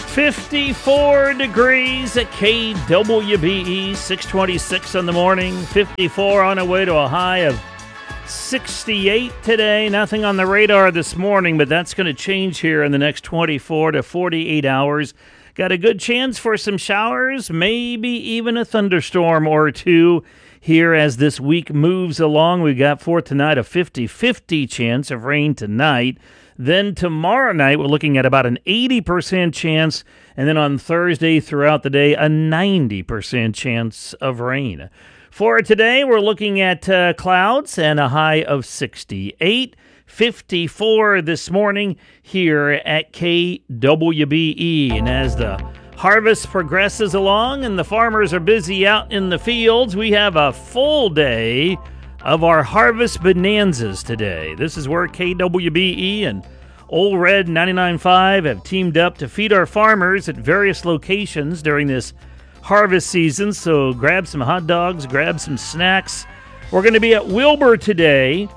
54 degrees at KWBE, 626 in the morning, 54 on our way to a high of 68 today. Nothing on the radar this morning, but that's going to change here in the next 24 to 48 hours. Got a good chance for some showers, maybe even a thunderstorm or two here as this week moves along. We got for tonight a 50-50 chance of rain tonight. Then tomorrow night, we're looking at about an 80% chance. And then on Thursday throughout the day, a 90% chance of rain. For today, we're looking at clouds and a high of 68. 54 this morning here at KWBE. And as the harvest progresses along and the farmers are busy out in the fields, we have a full day of our harvest bonanzas today. This is where KWBE and Old Red 99.5 have teamed up to feed our farmers at various locations during this harvest season. So grab some hot dogs, grab some snacks. We're going to be at Wilbur today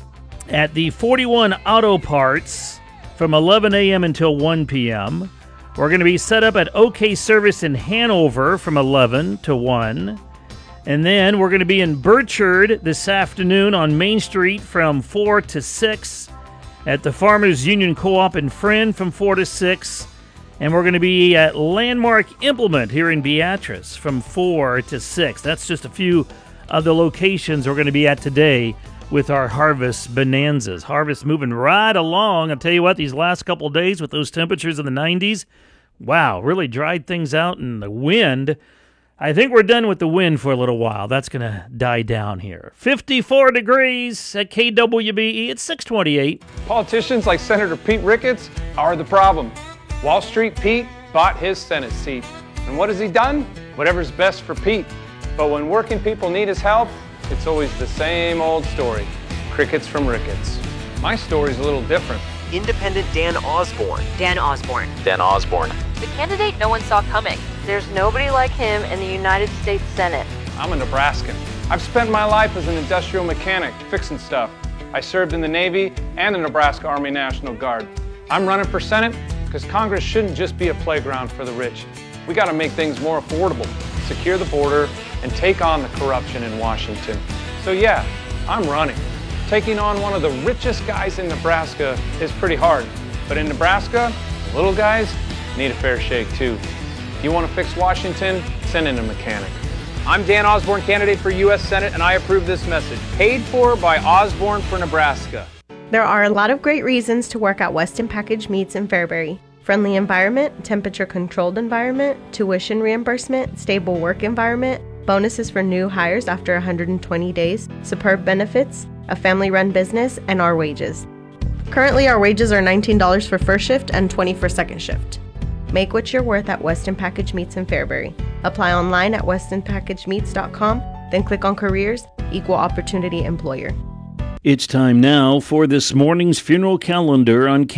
at the 41 Auto Parts from 11 a.m. until 1 p.m. We're going to be set up at OK Service in Hanover from 11 to 1. And then we're going to be in Burchard this afternoon on Main Street from 4 to 6. At the Farmers Union Co-op in Friend from 4 to 6. And we're going to be at Landmark Implement here in Beatrice from 4 to 6. That's just a few of the locations we're going to be at today with our harvest bonanzas. Harvest moving right along. I'll tell you what, these last couple of days with those temperatures in the 90s, wow, really dried things out. And the wind, I think we're done with the wind for a little while. That's going to die down here. 54 degrees at KWBE. It's 628. Politicians like Senator Pete Ricketts are the problem. Wall Street Pete bought his Senate seat. And what has he done? Whatever's best for Pete. But when working people need his help, it's always the same old story. Crickets from Ricketts. My story's a little different. Independent Dan Osborne. Dan Osborne. Dan Osborne. The candidate no one saw coming. There's nobody like him in the United States Senate. I'm a Nebraskan. I've spent my life as an industrial mechanic, fixing stuff. I served in the Navy and the Nebraska Army National Guard. I'm running for Senate because Congress shouldn't just be a playground for the rich. We got to make things more affordable, secure the border, and take on the corruption in Washington. So yeah, I'm running. Taking on one of the richest guys in Nebraska is pretty hard. But in Nebraska, the little guys need a fair shake too. If you want to fix Washington, send in a mechanic. I'm Dan Osborne, candidate for U.S. Senate, and I approve this message. Paid for by Osborne for Nebraska. There are a lot of great reasons to work at Weston Package Meats in Fairbury. Friendly environment, temperature-controlled environment, tuition reimbursement, stable work environment, bonuses for new hires after 120 days, superb benefits, a family-run business, and our wages. Currently, our wages are $19 for first shift and $20 for second shift. Make what you're worth at Weston Package Meats in Fairbury. Apply online at westonpackagemeats.com, then click on Careers, Equal Opportunity Employer. It's time now for this morning's funeral calendar on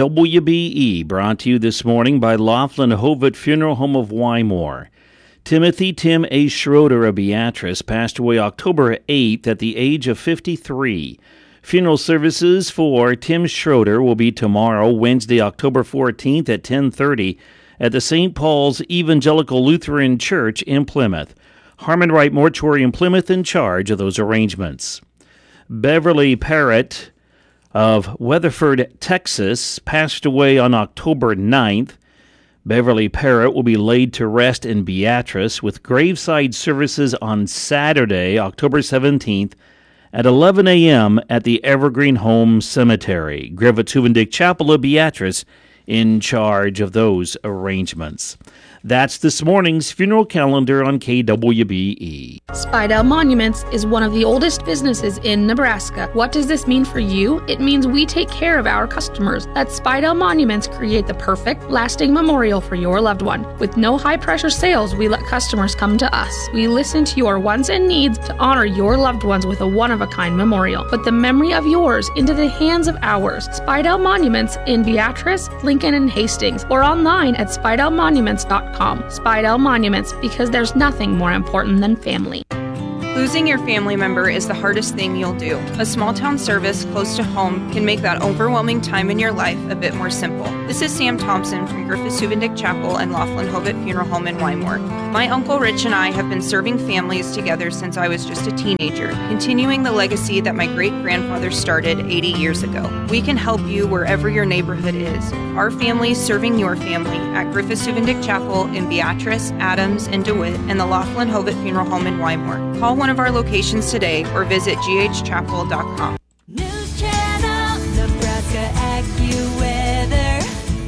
KWBE, brought to you this morning by Laughlin Hovitt Funeral Home of Wymore. Timothy Tim A. Schroeder of Beatrice passed away October 8th at the age of 53. Funeral services for Tim Schroeder will be tomorrow, Wednesday, October 14th at 10:30 at the St. Paul's Evangelical Lutheran Church in Plymouth. Harmon Wright Mortuary in Plymouth in charge of those arrangements. Beverly Parrott of Weatherford, Texas, passed away on October 9th. Beverly Parrott will be laid to rest in Beatrice with graveside services on Saturday, October 17th at 11 a.m. at the Evergreen Home Cemetery. Griffith Huvendick Chapel of Beatrice in charge of those arrangements. That's this morning's funeral calendar on KWBE. Spidell Monuments is one of the oldest businesses in Nebraska. What does this mean for you? It means we take care of our customers. At Spidell Monuments, create the perfect, lasting memorial for your loved one. With no high-pressure sales, we let customers come to us. We listen to your wants and needs to honor your loved ones with a one-of-a-kind memorial. Put the memory of yours into the hands of ours. Spidell Monuments in Beatrice, Lincoln, and Hastings, or online at spidellmonuments.com. Spidell Monuments, because there's nothing more important than family. Losing your family member is the hardest thing you'll do. A small town service close to home can make that overwhelming time in your life a bit more simple. This is Sam Thompson from Griffith-Subendick Chapel and Laughlin Hovitt Funeral Home in Wymore. My Uncle Rich and I have been serving families together since I was just a teenager, continuing the legacy that my great-grandfather started 80 years ago. We can help you wherever your neighborhood is. Our family is serving your family at Griffith-Subendick Chapel in Beatrice, Adams, and DeWitt, and the Laughlin Hovitt Funeral Home in Wymore. Call one of our locations today or visit ghchapel.com. News Channel, Nebraska AccuWeather.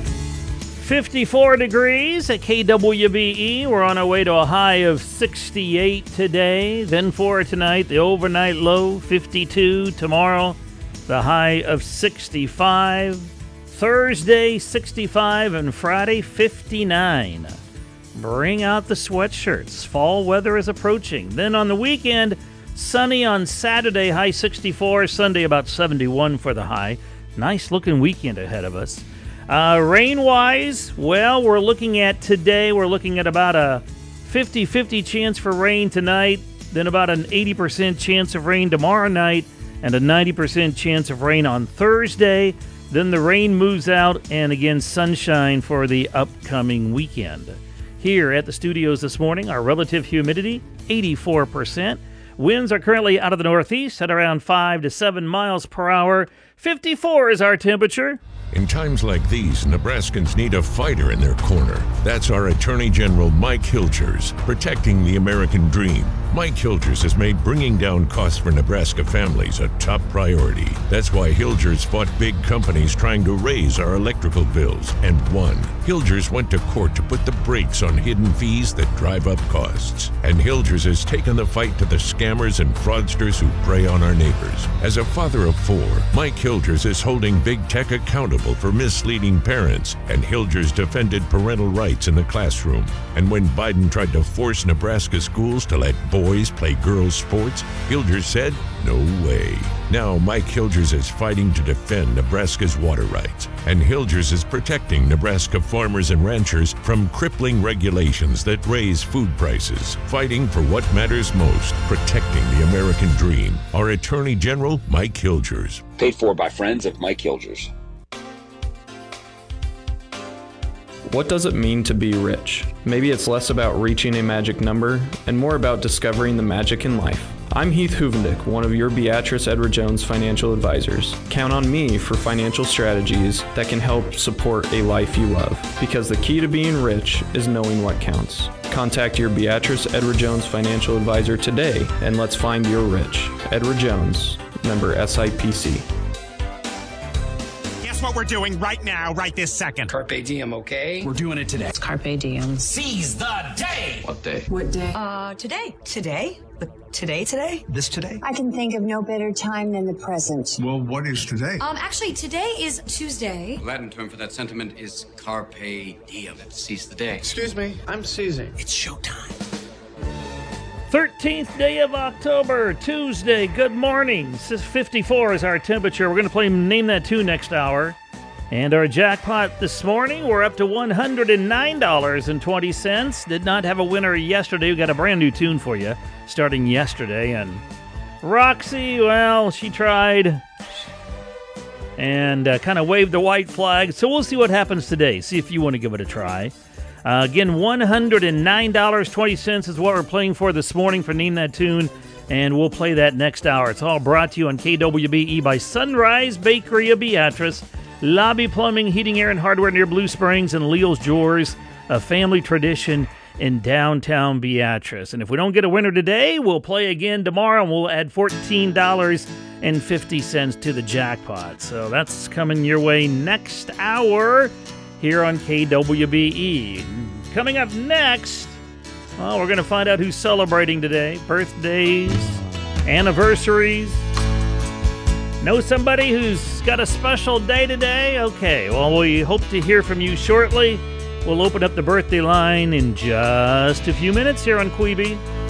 54 degrees at KWBE. We're on our way to a high of 68 today. Then for tonight, the overnight low, 52. Tomorrow, the high of 65. Thursday, 65. And Friday, 59. Bring out the sweatshirts. Fall weather is approaching. Then on the weekend, sunny on Saturday, high 64. Sunday, about 71 for the high. Nice looking weekend ahead of us. Rain-wise, well, we're looking at about a 50-50 chance for rain tonight, then about an 80% chance of rain tomorrow night, and a 90% chance of rain on Thursday. Then the rain moves out, and again, sunshine for the upcoming weekend. Here at the studios this morning, our relative humidity, 84%. Winds are currently out of the northeast at around 5 to 7 miles per hour. 54 is our temperature. In times like these, Nebraskans need a fighter in their corner. That's our Attorney General Mike Hilgers, protecting the American dream. Mike Hilgers has made bringing down costs for Nebraska families a top priority. That's why Hilgers fought big companies trying to raise our electrical bills and won. Hilgers went to court to put the brakes on hidden fees that drive up costs. And Hilgers has taken the fight to the scammers and fraudsters who prey on our neighbors. As a father of 4, Mike Hilgers is holding big tech accountable for misleading parents, and Hilgers defended parental rights in the classroom. And when Biden tried to force Nebraska schools to let boys play girls' sports, Hilgers said, no way. Now Mike Hilgers is fighting to defend Nebraska's water rights, and Hilgers is protecting Nebraska farmers and ranchers from crippling regulations that raise food prices, fighting for what matters most, protecting the American dream. Our Attorney General, Mike Hilgers. Paid for by friends of Mike Hilgers. What does it mean to be rich? Maybe it's less about reaching a magic number and more about discovering the magic in life. I'm Heath Huvendick, one of your Beatrice Edward Jones financial advisors. Count on me for financial strategies that can help support a life you love, because the key to being rich is knowing what counts. Contact your Beatrice Edward Jones financial advisor today and let's find your rich. Edward Jones, member SIPC. What we're doing right now, right this second. Carpe diem, okay? We're doing it today. It's Carpe diem. Seize the day. What day? What day? Today. Today? Today? This today? I can think of no better time than the present. Well, what is today? Actually, today is Tuesday. The Latin term for that sentiment is carpe diem. Seize the day. Excuse me, I'm seizing. It's showtime. 13th day of October, Tuesday. Good morning. 54 is our temperature. We're going to play Name That Tune next hour. And our jackpot this morning, we're up to $109.20. Did not have a winner yesterday. We got a brand new tune for you starting yesterday. And Roxy, well, she tried and kind of waved the white flag. So we'll see what happens today. See if you want to give it a try. Again, $109.20 is what we're playing for this morning for Name That Tune, and we'll play that next hour. It's all brought to you on KWBE by Sunrise Bakery of Beatrice, Lobby Plumbing, Heating, Air, and Hardware near Blue Springs, and Leo's Drawers, a family tradition in downtown Beatrice. And if we don't get a winner today, we'll play again tomorrow, and we'll add $14.50 to the jackpot. So that's coming your way next hour here on KWBE. Coming up next, well, we're going to find out who's celebrating today. Birthdays, anniversaries. Know somebody who's got a special day today? Okay, well, we hope to hear from you shortly. We'll open up the birthday line in just a few minutes here on Queeby.